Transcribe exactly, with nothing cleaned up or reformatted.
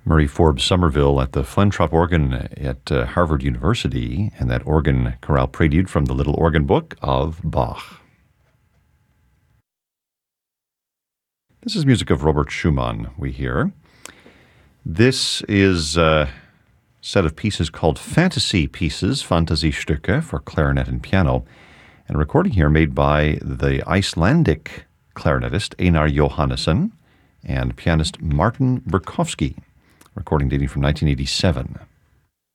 Murray Forbes Somerville at the Flentrop organ at uh, Harvard University, and that organ chorale prelude from the Little Organ Book of Bach. This is music of Robert Schumann we hear. This is a set of pieces called Fantasy Pieces, Fantasiestücke, for clarinet and piano, and a recording here made by the Icelandic clarinetist Einar Jóhannesson and pianist Martin Berkowski, recording dating from nineteen eighty-seven.